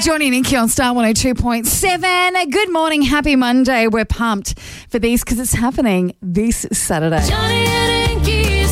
Johnny and Inky on Star 102.7. Good morning, happy Monday. We're pumped for these because it's happening this Saturday. Johnny and Inky's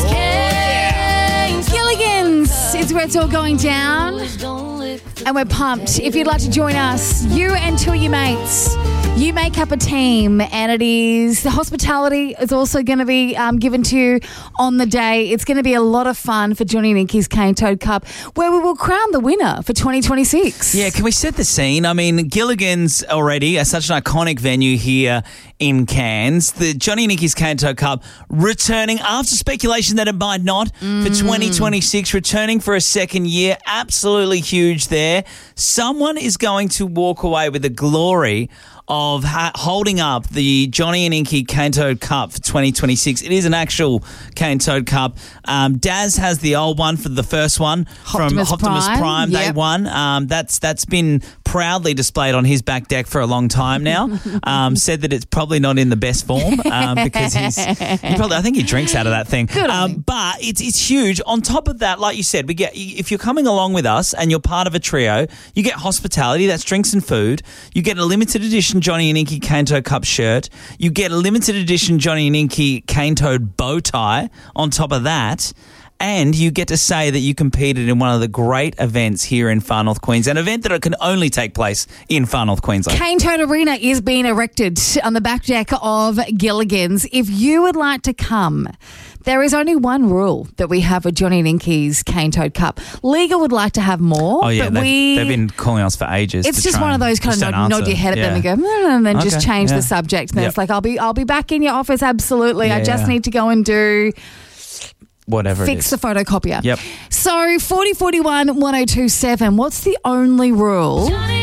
Gilligan's is where it's all going down. And we're pumped. If you'd like to join us, you and two of your mates, you make up a team, and it is the hospitality is also going to be given to you on the day. It's going to be a lot of fun for Johnny and Inky's Cane Toad Cup, where we will crown the winner for 2026. Yeah, can we set the scene? I mean, Gilligan's already such an iconic venue here in Cairns. The Johnny and Inky's Cane Toad Cup returning after speculation that it might not for 2026, returning for a second year. Absolutely huge there. Someone is going to walk away with the glory of holding up the Johnny and Inky Cane Toad Cup for 2026. It is an actual Cane Toad Cup. Daz has the old one for the first one from Optimus Prime. They won. That's been proudly displayed on his back deck for a long time now. Said that it's probably not in the best form because I think he drinks out of that thing. But it's huge. On top of that, like you said, we get if you're coming along with us and you're part of a trio, you get hospitality. That's drinks and food. You get a limited edition Johnny and Inky Cane Toad Cup shirt. You get a limited edition Johnny and Inky Cane Toad bow tie on top of that. And you get to say that you competed in one of the great events here in Far North Queensland, an event that can only take place in Far North Queensland. Cane Toad Arena is being erected on the back deck of Gilligan's. If you would like to come, there is only one rule that we have with Johnny and Inky's Cane Toad Cup. Liga would like to have more. Oh, yeah. But they've been calling us for ages. It's just one of those kind of nod your head at them and go, and then just change the subject. And then it's like, I'll be back in your office. Absolutely. I just need to go and do whatever fix the photocopier. Yep. So 4041 1027. What's the only rule